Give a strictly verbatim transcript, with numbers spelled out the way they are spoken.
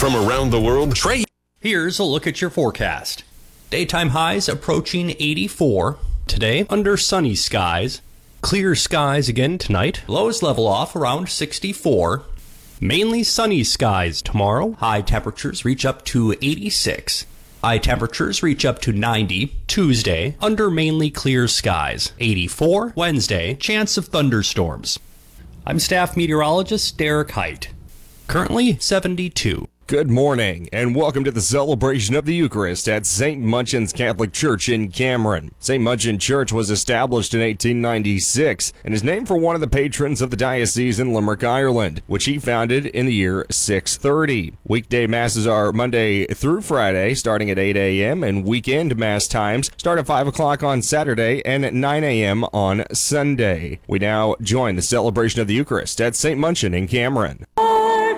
from around the world, Trey. Here's a look at your forecast. Daytime highs approaching eighty-four. Today, under sunny skies. Clear skies again tonight. Lows level off around sixty-four. Mainly sunny skies tomorrow. High temperatures reach up to eighty-six. High temperatures reach up to ninety. Tuesday, under mainly clear skies. eighty-four. Wednesday, chance of thunderstorms. I'm staff meteorologist Derek Height. Currently seventy-two. Good morning, and welcome to the celebration of the Eucharist at Saint Munchin's Catholic Church in Cameron. Saint Munchin Church was established in eighteen ninety-six and is named for one of the patrons of the diocese in Limerick, Ireland, which he founded in the year six thirty. Weekday masses are Monday through Friday, starting at eight a.m., and weekend mass times start at five o'clock on Saturday and at nine a.m. on Sunday. We now join the celebration of the Eucharist at Saint Munchin in Cameron.